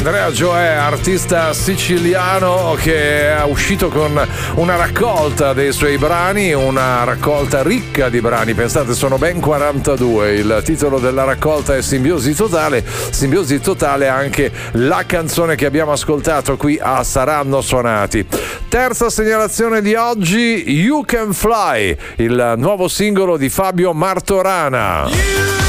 Andrea Gioè, artista siciliano che è uscito con una raccolta dei suoi brani, una raccolta ricca di brani, pensate sono ben 42, il titolo della raccolta è Simbiosi Totale anche la canzone che abbiamo ascoltato qui a Saranno Suonati. Terza segnalazione di oggi, You Can Fly, il nuovo singolo di Fabio Martorana.